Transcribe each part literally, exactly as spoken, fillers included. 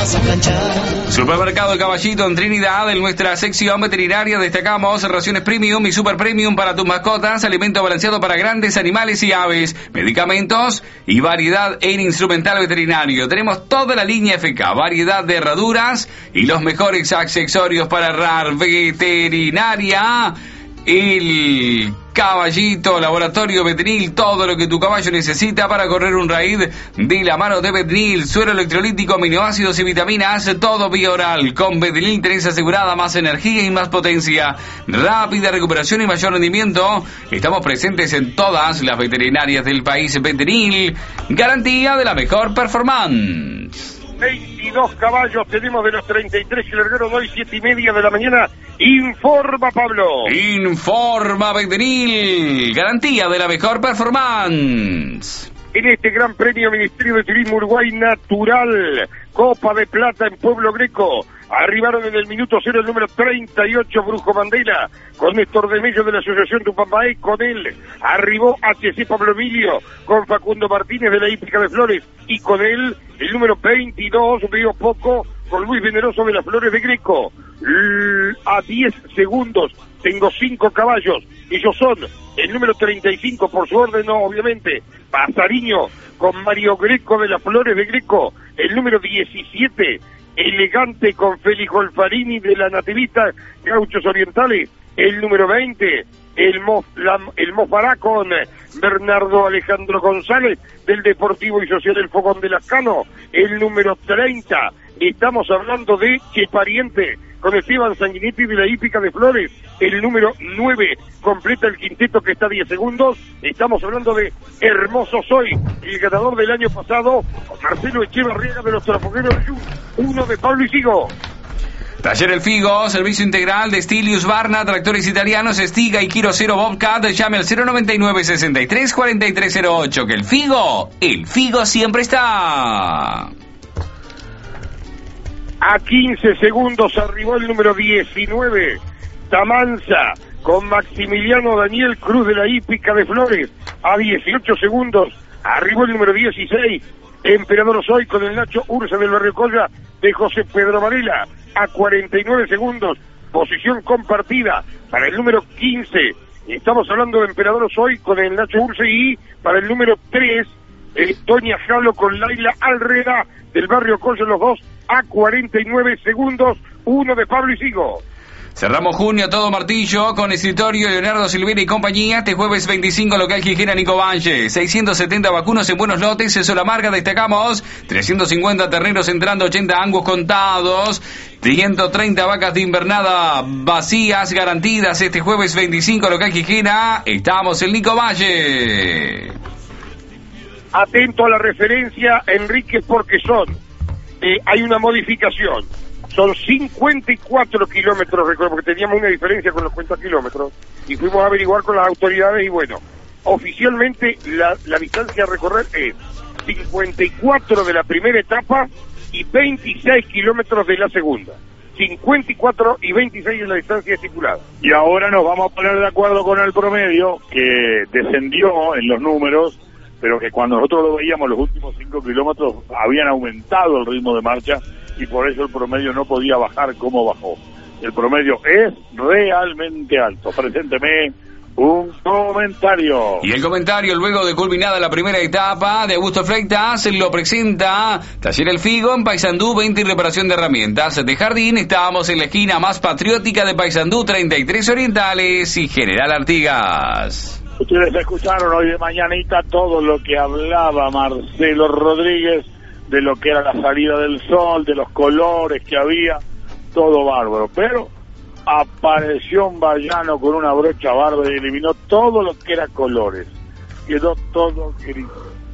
Supermercado El Caballito en Trinidad. En nuestra sección veterinaria destacamos raciones premium y super premium para tus mascotas, alimento balanceado para grandes animales y aves, medicamentos y variedad en instrumental veterinario. Tenemos toda la línea F K, variedad de herraduras y los mejores accesorios para errar. Veterinaria El Caballito, laboratorio Vetnil, todo lo que tu caballo necesita para correr un raid de la mano de Vetnil, suero electrolítico, aminoácidos y vitaminas, todo vía oral. Con Vetnil tenés asegurada más energía y más potencia, rápida recuperación y mayor rendimiento. Estamos presentes en todas las veterinarias del país. Vetnil, garantía de la mejor performance. veintidós caballos tenemos de los treinta y tres que largaron hoy, siete y media de la mañana. Informa Pablo. Informa Vetnil, garantía de la mejor performance. En este Gran Premio Ministerio de Turismo Uruguay Natural, Copa de Plata en Pueblo Greco, arribaron en el minuto cero el número treinta y ocho Brujo Mandela, con Néstor de Mello de la Asociación Tupambaé, con él arribó H C Pablo Emilio, con Facundo Martínez de la Hípica de Flores, y con él el número veintidós Río Poco, con Luis Veneroso de las Flores de Greco. L- a diez segundos tengo cinco caballos, ellos son el número treinta y cinco, por su orden no, obviamente, Pasariño, con Mario Greco de las Flores de Greco, el número diecisiete, Elegante, con Félix Golfarini de la Nativista Gauchos Orientales, el número veinte, el Mo, la, el Mofara, con Bernardo Alejandro González del Deportivo y Social del Fogón de Lascano, el número treinta, estamos hablando de Che Pariente, con Esteban Sanguinetti de la Hípica de Flores, el número nueve, completa el quinteto que está a diez segundos, estamos hablando de Hermoso Soy, el ganador del año pasado, Marcelo Echevarriaga de los Trafogueros de Yu, uno de Pablo Isigo. Taller El Figo, servicio integral de Stilius Barna, tractores italianos, Estiga y Quiro Cero Bobcat. Llame al cero noventa y nueve, sesenta y tres, cuarenta y tres cero ocho, que el Figo, el Figo siempre está. A quince segundos arribó el número diecinueve, Tamanza, con Maximiliano Daniel Cruz de la Hípica de Flores. A dieciocho segundos arribó el número dieciséis, Emperador Soy, con el Nacho Ursa del Barrio Colla de José Pedro Varela. A cuarenta y nueve segundos, posición compartida para el número quince. Estamos hablando de Emperador Soy con el Nacho Ursa, y para el número tres, eh, Doña Jalo con Laila Alreda del Barrio Colla, los dos a cuarenta y nueve segundos, uno de Pablo Isigo. Cerramos junio todo martillo con escritorio Leonardo Silveira y compañía. Este jueves veinticinco, local Gijena Nico Valle. seiscientos setenta vacunos en buenos lotes. Eso la marca, destacamos. trescientos cincuenta terneros entrando, ochenta angus contados. ciento treinta vacas de invernada vacías garantidas. Este jueves veinticinco, local Gijena. Estamos en Nico Valle. Atento a la referencia, Enrique, porque son, eh, hay una modificación. Son cincuenta y cuatro kilómetros, recuerdo, porque teníamos una diferencia con los cuentos kilómetros, y fuimos a averiguar con las autoridades, y bueno, oficialmente la, la distancia a recorrer es cincuenta y cuatro de la primera etapa y veintiséis kilómetros de la segunda. cincuenta y cuatro y veintiséis es la distancia estipulada. Y ahora nos vamos a poner de acuerdo con el promedio, que descendió en los números, pero que cuando nosotros lo veíamos los últimos cinco kilómetros habían aumentado el ritmo de marcha, y por eso el promedio no podía bajar como bajó. El promedio es realmente alto. Presénteme un comentario. Y el comentario, luego de culminada la primera etapa de Augusto Freitas, lo presenta Taller El Figo en Paysandú, venta y reparación de herramientas de jardín. Estábamos en la esquina más patriótica de Paysandú, treinta y tres Orientales y General Artigas. Ustedes escucharon hoy de mañanita todo lo que hablaba Marcelo Rodríguez de lo que era la salida del sol, de los colores que había, todo bárbaro, pero apareció un vallano con una brocha bárbara y eliminó todo lo que era colores, quedó todo gris,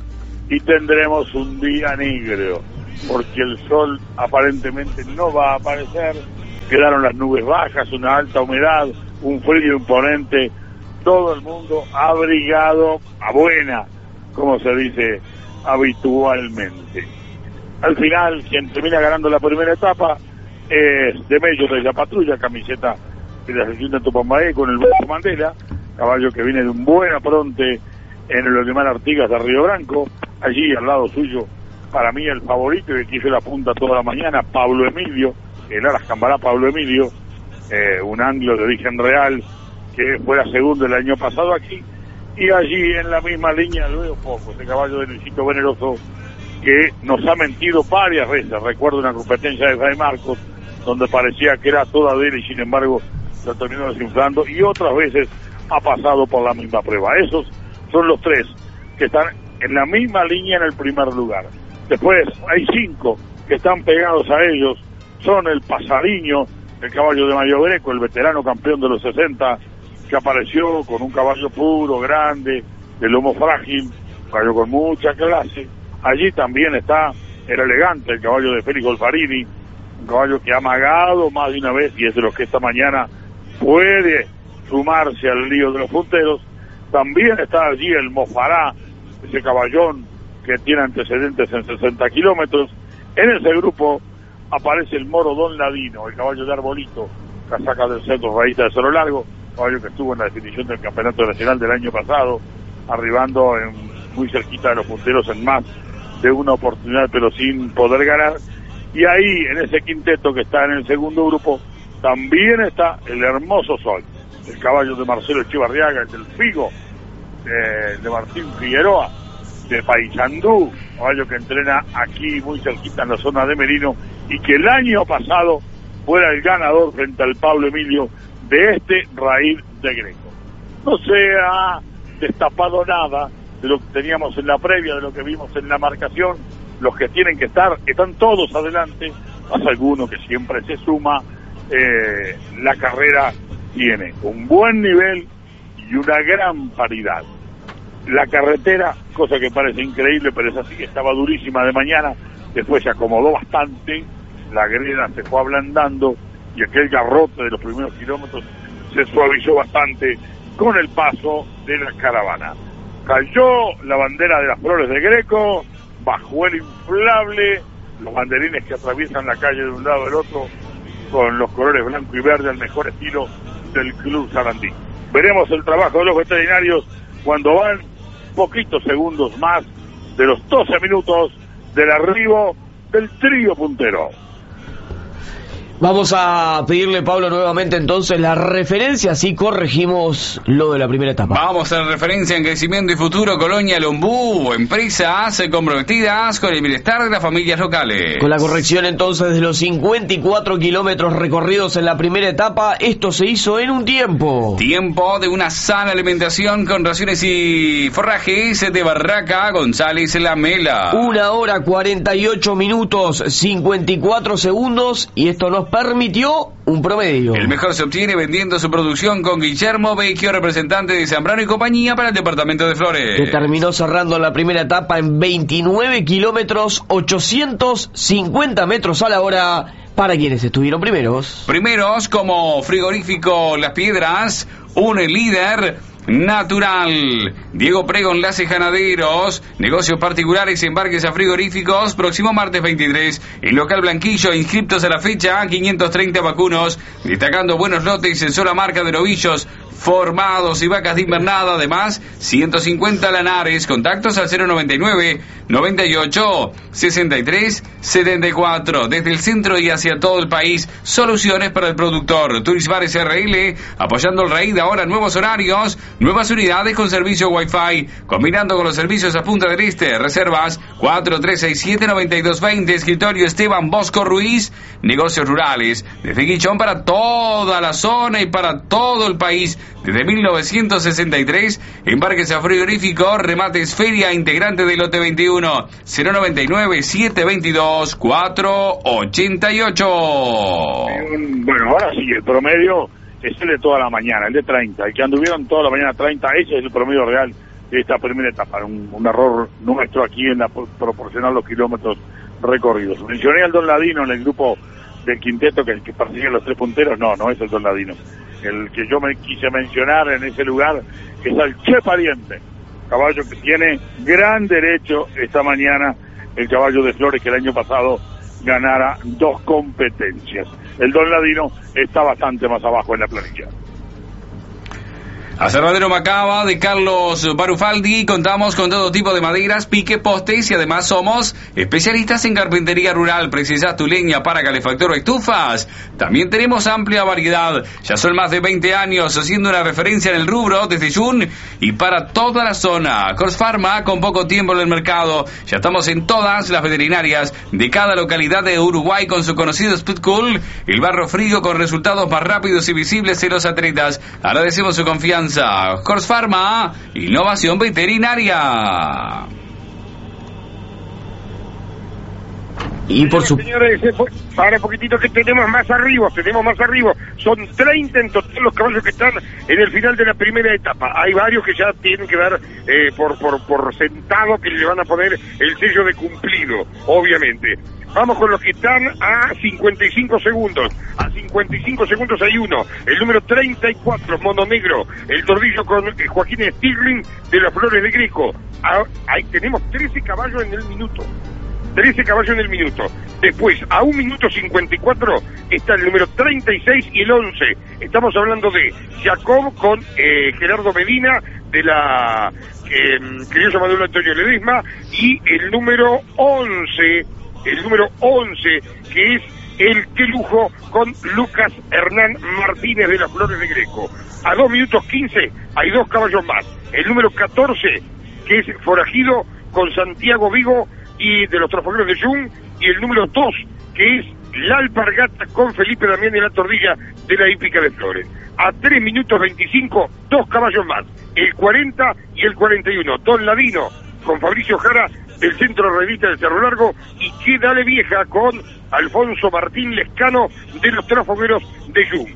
y tendremos un día negro, porque el sol aparentemente no va a aparecer, quedaron las nubes bajas, una alta humedad, un frío imponente, todo el mundo abrigado a buena, como se dice habitualmente. Al final, quien termina ganando la primera etapa es de Mello de la Patrulla, camiseta de la sección de Tupambaé, con el Brujo Mandela, caballo que viene de un buen apronte en el Olimar Artigas de Río Branco. Allí al lado suyo para mí el favorito y el que hizo la punta toda la mañana, Pablo Emilio, el Aras Cambará Pablo Emilio, eh, un anglo de origen real, que fue la segunda el año pasado aquí, y allí en la misma línea luego poco, ese caballo de Luisito Veneroso, que nos ha mentido varias veces. Recuerdo una competencia de Fray Marcos, donde parecía que era toda de él y sin embargo lo terminó desinflando, y otras veces ha pasado por la misma prueba. Esos son los tres que están en la misma línea en el primer lugar. Después hay cinco que están pegados a ellos, son el Pasariño, el caballo de Mayo Greco, el veterano campeón de los sesenta, que apareció con un caballo puro, grande, de lomo frágil, un caballo con mucha clase. Allí también está el elegante, el caballo de Félix Golfarini, un caballo que ha amagado más de una vez y es de los que esta mañana puede sumarse al lío de los punteros. También está allí el Mofará, ese caballón que tiene antecedentes en sesenta kilómetros. En ese grupo aparece el Moro Don Ladino, el caballo de Arbolito, casaca del centro raíz de Cerro Largo, caballo que estuvo en la definición del campeonato nacional del año pasado, arribando en, muy cerquita de los punteros en más de una oportunidad, pero sin poder ganar. Y ahí, en ese quinteto que está en el segundo grupo, también está el Hermoso Sol, el caballo de Marcelo Echevarriaga, el del Figo, eh, de Martín Figueroa, de Paysandú, caballo que entrena aquí muy cerquita en la zona de Merino, y que el año pasado fuera el ganador frente al Pablo Emilio de este Raíz de Greco. No se ha destapado nada de lo que teníamos en la previa, de lo que vimos en la marcación. Los que tienen que estar, están todos adelante, más alguno que siempre se suma. Eh, la carrera tiene un buen nivel y una gran paridad. La carretera, cosa que parece increíble, pero es así, estaba durísima de mañana, después se acomodó bastante, la greda se fue ablandando y aquel garrote de los primeros kilómetros se suavizó bastante con el paso de la caravana. Cayó la bandera de las Flores de Greco, bajó el inflable, los banderines que atraviesan la calle de un lado del otro con los colores blanco y verde al mejor estilo del Club Sarandí. Veremos el trabajo de los veterinarios cuando van poquitos segundos más de los doce minutos del arribo del trío puntero. Vamos a pedirle, Pablo, nuevamente entonces la referencia, así corregimos lo de la primera etapa. Vamos a la referencia en crecimiento y futuro, Colonia Lombú, empresas comprometidas con el bienestar de las familias locales. Con la corrección entonces de los cincuenta y cuatro kilómetros recorridos en la primera etapa, esto se hizo en un tiempo. Tiempo de una sana alimentación con raciones y forrajes de Barraca González Lamela. Una hora cuarenta y ocho minutos, cincuenta y cuatro segundos, y esto nos permitió un promedio. El mejor se obtiene vendiendo su producción con Guillermo Vecchio, representante de Zambrano y compañía para el departamento de Flores. Que terminó cerrando la primera etapa en veintinueve kilómetros, ochocientos cincuenta metros a la hora para quienes estuvieron primeros. Primeros como Frigorífico Las Piedras, un líder natural. Diego Pregón, Enlaces Ganaderos, negocios particulares, embarques a frigoríficos, próximo martes veintitrés, en local Blanquillo, inscriptos a la fecha, quinientos treinta vacunos, destacando buenos lotes en sola marca de novillos formados y vacas de invernada, además ciento cincuenta lanares. Contactos al cero noventa y nueve, noventa y ocho, sesenta y tres, setenta y cuatro. Desde el centro y hacia todo el país, soluciones para el productor. Turismar S R L, apoyando el Raíz, ahora nuevos horarios, nuevas unidades con servicio Wi-Fi, combinando con los servicios a Punta del Este. Reservas cuatro tres seis siete, nueve dos dos cero. Escritorio Esteban Bosco Ruiz. Negocios rurales desde Guichón para toda la zona y para todo el país. Desde mil novecientos sesenta y tres, embarques a frigorífico, remates feria, integrante del lote veintiuno, cero noventa y nueve, setecientos veintidós, cuatrocientos ochenta y ocho. Bueno, ahora sí, el promedio es el de toda la mañana, el de treinta, el que anduvieron toda la mañana treinta, ese es el promedio real de esta primera etapa, un, un error nuestro aquí en la proporcionar los kilómetros recorridos. Mencioné al Don Ladino en el grupo del quinteto que, que persigue los tres punteros, no, no es el Don Ladino. El que yo me quise mencionar en ese lugar es el Che Pariente, caballo que tiene gran derecho esta mañana, el caballo de Flores que el año pasado ganara dos competencias. El Don Ladino está bastante más abajo en la planilla. Aserradero Macaba de Carlos Barufaldi. Contamos con todo tipo de maderas, pique, postes y además somos especialistas en carpintería rural. ¿Precisas tu leña para calefactor o estufas? También tenemos amplia variedad. Ya son más de veinte años haciendo una referencia en el rubro desde Jun y para toda la zona. Cors Pharma, con poco tiempo en el mercado. Ya estamos en todas las veterinarias de cada localidad de Uruguay con su conocido Speed Cool, el barro frío con resultados más rápidos y visibles en los atletas. Agradecemos su confianza. Cors Pharma, innovación veterinaria. Y por su... Señores, para un poquitito que tenemos más arriba, tenemos más arriba. Son treinta en total los caballos que están en el final de la primera etapa. Hay varios que ya tienen que dar eh, por, por, por sentado que le van a poner el sello de cumplido, obviamente. Vamos con los que están a cincuenta y cinco segundos. A cincuenta y cinco segundos hay uno. El número treinta y cuatro, Mono Negro. El tordillo con eh, Joaquín Stirling de las Flores de Greco. Ah, ahí tenemos trece caballos en el minuto. trece caballos en el minuto. Después, a un minuto cincuenta y cuatro, está el número treinta y seis y el once. Estamos hablando de Jacob con eh, Gerardo Medina, de la eh, criolla Manuel Antonio Ledesma, y el número once, el número once, que es el Que Lujo con Lucas Hernán Martínez de las Flores de Greco. A dos minutos quince, hay dos caballos más. El número catorce, que es Forajido con Santiago Vigo y de los Trafogueros de Jun, y el número dos, que es La Alpargata con Felipe Damián de la Tordilla de la Hípica de Flores. A tres minutos veinticinco, dos caballos más, el cuarenta y el cuarenta y uno, Don Ladino con Fabricio Jara del Centro Revista del Cerro Largo, y Que Dale Vieja con Alfonso Martín Lescano de los Trafogueros de Jun.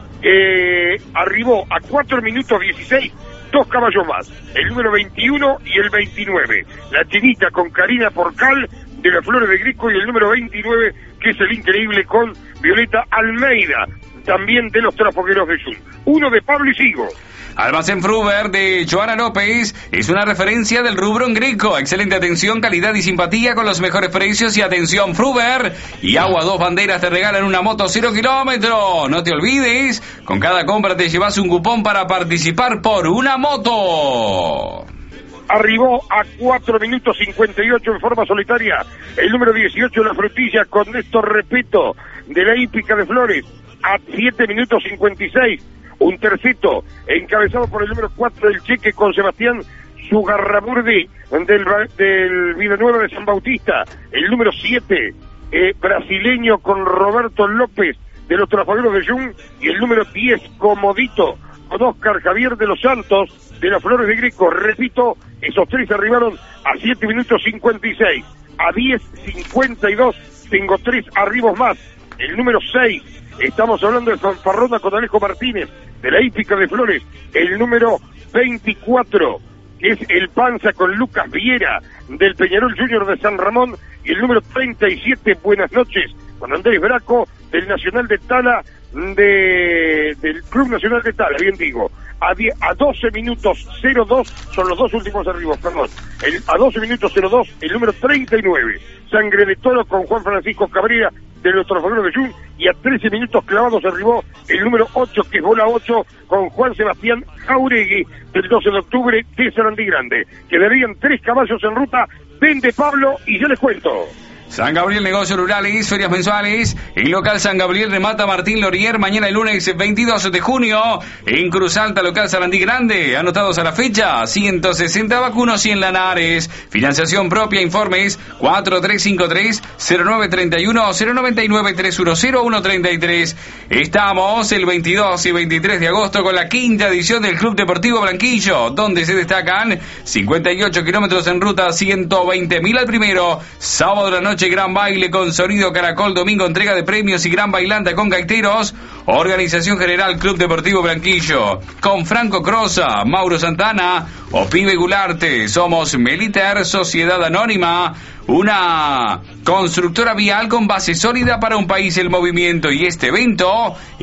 Eh, arribó a cuatro minutos dieciséis, dos caballos más, el número veintiuno y el veintinueve, La Chinita con Karina Porcal de las Flores de Greco, y el número veintinueve, que es el Increíble con Violeta Almeida, también de los Trafogueros de Jun. Uno de Pablo y Sigo. Almacén Fruber de Joana López es una referencia del rubro en Greco. Excelente atención, calidad y simpatía con los mejores precios. Y atención, Fruber y Agua Dos Banderas te regalan una moto cero kilómetros. No te olvides, con cada compra te llevas un cupón para participar por una moto. Arribó a cuatro minutos cincuenta y ocho en forma solitaria el número dieciocho, La Frutilla con Néstor Repeto de la Hípica de Flores. A siete minutos cincuenta y seis, un tercito encabezado por el número cuatro, El Cheque con Sebastián Sugarramurdi del, del Villanueva de San Bautista. El número siete, eh, brasileño con Roberto López de los Trafogueros de Jun. Y el número diez, Comodito con Oscar Javier de los Santos de las Flores de Greco. Repito, esos tres arribaron a siete minutos cincuenta y seis. A diez cincuenta y dos tengo tres arribos más. El número seis, estamos hablando de Fanfarrona con Alejo Martínez de la Hípica de Flores. El número veinticuatro, que es El Panza con Lucas Viera del Peñarol Junior de San Ramón. Y el número treinta y siete, Buenas Noches, con Andrés Braco del Nacional de Tala, de, del Club Nacional de Tala, bien digo. A, diez, a doce minutos cero dos, son los dos últimos arribos, perdón. El, a doce minutos cero dos, el número treinta y nueve, Sangre de Toro con Juan Francisco Cabrera de los Trafogueros de Jun. Y a trece minutos clavados arribó el número ocho, que es Bola ocho, con Juan Sebastián Jauregui del doce de octubre de Sarandí Grande. Quedarían tres caballos en ruta. Vende Pablo y yo les cuento. San Gabriel Negocios Rurales, ferias mensuales. El local San Gabriel remata Martín Laurier mañana el lunes veintidós de junio en Cruz Alta, local Sarandí Grande. Anotados a la fecha, ciento sesenta vacunos y en Lanares. Financiación propia, informes cuatro tres cinco tres, cero nueve tres uno, cero nueve nueve tres uno cero uno tres tres. Estamos el veintidós y veintitrés de agosto con la quinta edición del Club Deportivo Blanquillo, donde se destacan cincuenta y ocho kilómetros en ruta, ciento veinte mil al primero. Sábado de la noche, gran baile con sonido Caracol. Domingo, entrega de premios y gran bailanta con gaiteros. Organización General Club Deportivo Blanquillo, con Franco Crosa, Mauro Santana o Pibe Gularte. Somos Meliter, Sociedad Anónima, una constructora vial con base sólida para un país en movimiento. Y este evento